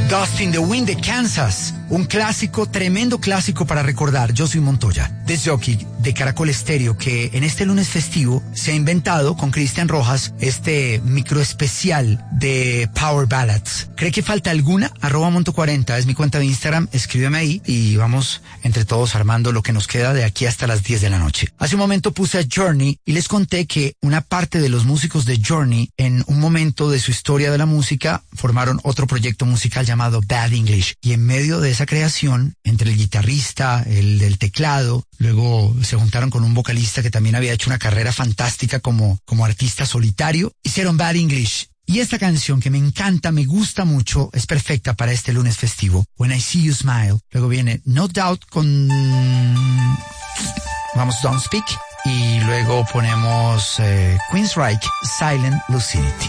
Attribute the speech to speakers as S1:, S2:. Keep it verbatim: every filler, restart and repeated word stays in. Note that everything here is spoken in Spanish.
S1: Dust in the Wind de Kansas, un clásico, tremendo clásico para recordar. Yo soy Montoya, disc jockey de Caracol Estéreo, que en este lunes festivo se ha inventado con Cristian Rojas este micro especial de Power Ballads. ¿Cree que falta alguna? Arroba Monto cuarenta es mi cuenta de Instagram, escríbeme ahí y vamos entre todos armando lo que nos queda de aquí hasta las diez de la noche. Hace un momento puse a Journey y les conté que una parte de los músicos de Journey en un momento de su historia de la música formaron otro proyecto musical llamado Bad English, y en medio de esa creación, entre el guitarrista, el del teclado, luego se juntaron con un vocalista que también había hecho una carrera fantástica como, como artista solitario, hicieron Bad English. Y esta canción que me encanta, me gusta mucho, es perfecta para este lunes festivo. When I See You Smile. Luego viene No Doubt con... vamos, Don't Speak. Y luego ponemos eh, Queensryche, Silent Lucidity.